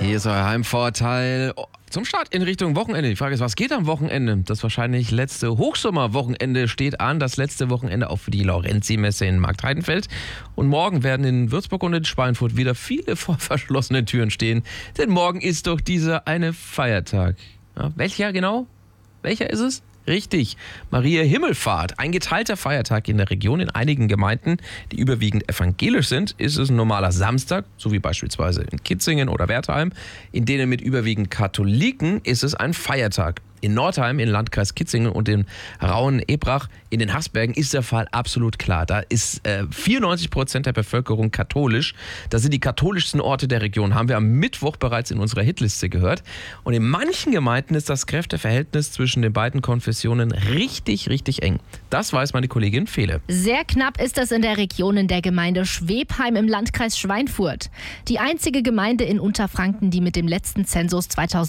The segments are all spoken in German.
Hier ist euer Heimvorteil zum Start in Richtung Wochenende. Die Frage ist, was geht am Wochenende? Das wahrscheinlich letzte Hochsommerwochenende steht an. Das letzte Wochenende auch für die Laurenzi-Messe in Marktheidenfeld. Und morgen werden in Würzburg und in Schweinfurt wieder viele vor verschlossenen Türen stehen. Denn morgen ist doch dieser eine Feiertag. Ja, welcher genau? Welcher ist es? Richtig, Maria Himmelfahrt. Ein geteilter Feiertag in der Region. In einigen Gemeinden, die überwiegend evangelisch sind, ist es ein normaler Samstag, so wie beispielsweise in Kitzingen oder Wertheim. In denen mit überwiegend Katholiken ist es ein Feiertag. In Nordheim, im Landkreis Kitzingen und in Rauen-Ebrach in den Haßbergen ist der Fall absolut klar. Da ist 94% der Bevölkerung katholisch. Das sind die katholischsten Orte der Region, haben wir am Mittwoch bereits in unserer Hitliste gehört. Und in manchen Gemeinden ist das Kräfteverhältnis zwischen den beiden Konfessionen richtig, richtig eng. Das weiß meine Kollegin Fehle. Sehr knapp ist es in der Region in der Gemeinde Schwebheim im Landkreis Schweinfurt. Die einzige Gemeinde in Unterfranken, die mit dem letzten Zensus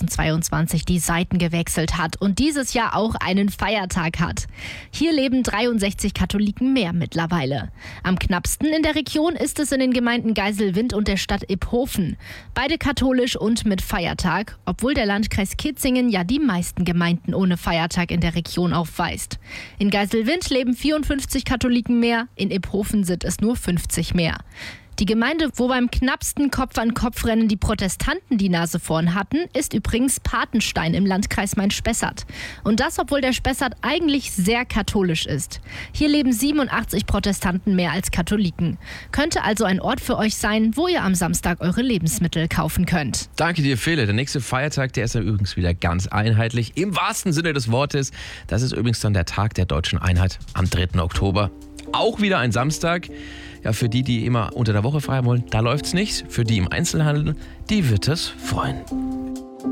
2022 die Seiten gewechselt hat und dieses Jahr auch einen Feiertag hat. Hier leben 63 Katholiken mehr mittlerweile. Am knappsten in der Region ist es in den Gemeinden Geiselwind und der Stadt Iphofen. Beide katholisch und mit Feiertag, obwohl der Landkreis Kitzingen ja die meisten Gemeinden ohne Feiertag in der Region aufweist. In Geiselwind leben 54 Katholiken mehr, in Iphofen sind es nur 50 mehr. Die Gemeinde, wo beim knappsten Kopf-an-Kopf-Rennen die Protestanten die Nase vorn hatten, ist übrigens Patenstein im Landkreis Main-Spessart. Und das, obwohl der Spessart eigentlich sehr katholisch ist. Hier leben 87 Protestanten mehr als Katholiken. Könnte also ein Ort für euch sein, wo ihr am Samstag eure Lebensmittel kaufen könnt. Danke dir, Fele. Der nächste Feiertag, der ist ja übrigens wieder ganz einheitlich. Im wahrsten Sinne des Wortes. Das ist übrigens dann der Tag der Deutschen Einheit am 3. Oktober. Auch wieder ein Samstag. Ja, für die immer unter der Woche frei wollen, da läuft's nicht. Für die im Einzelhandel, die wird es freuen.